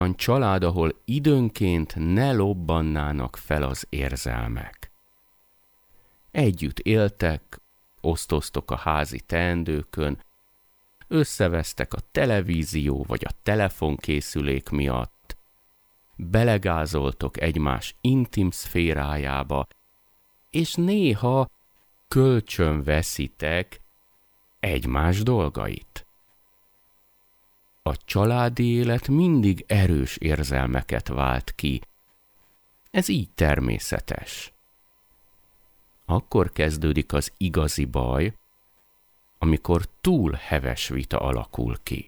család, ahol időnként ne lobbannának fel az érzelmek. Együtt éltek, osztoztok a házi teendőkön, összevesztek a televízió vagy a telefonkészülék miatt, belegázoltok egymás intim szférájába, és néha kölcsönveszitek egymás dolgait. A családi élet mindig erős érzelmeket vált ki. Ez így természetes. Akkor kezdődik az igazi baj, amikor túl heves vita alakul ki.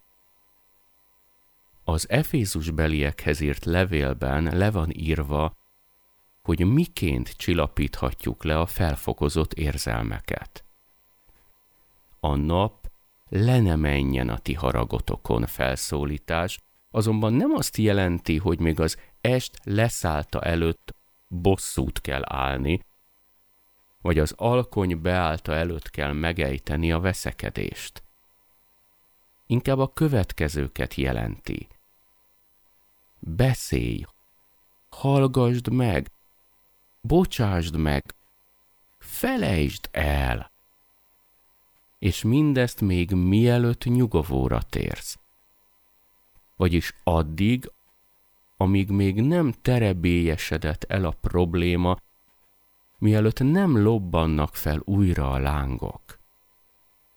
Az Efézusbeliekhez írt levélben le van írva, hogy miként csillapíthatjuk le a felfokozott érzelmeket. A nap le ne menjen a ti haragotokon felszólítás, azonban nem azt jelenti, hogy még az est leszállta előtt bosszút kell állni, vagy az alkony beállta előtt kell megejteni a veszekedést. Inkább a következőket jelenti. Beszélj, hallgasd meg, bocsásd meg, felejtsd el. És mindezt még mielőtt nyugovóra térsz. Vagyis addig, amíg még nem terebélyesedett el a probléma, mielőtt nem lobbannak fel újra a lángok.